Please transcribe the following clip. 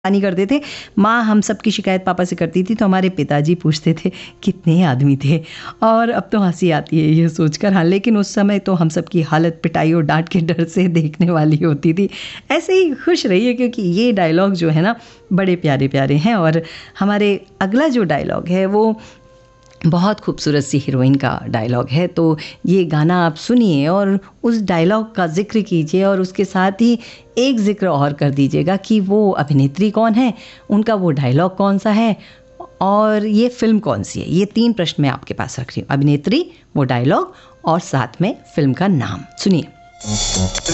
नहीं करते थे। माँ हम सब की शिकायत पापा से करती थी तो हमारे पिताजी पूछते थे कितने आदमी थे। और अब तो हंसी आती है ये सोचकर। हाँ, लेकिन उस समय तो हम सब की हालत पिटाई और डांट के डर से देखने वाली होती थी। ऐसे ही खुश रहिए क्योंकि ये डायलॉग जो है ना बड़े प्यारे प्यारे हैं। और हमारे अगला जो डायलॉग है वो बहुत खूबसूरत सी हीरोइन का डायलॉग है। तो ये गाना आप सुनिए और उस डायलॉग का जिक्र कीजिए और उसके साथ ही एक जिक्र और कर दीजिएगा कि वो अभिनेत्री कौन है, उनका वो डायलॉग कौन सा है और ये फिल्म कौन सी है। ये 3 प्रश्न मैं आपके पास रख रही हूँ, अभिनेत्री, वो डायलॉग और साथ में फिल्म का नाम। सुनिए।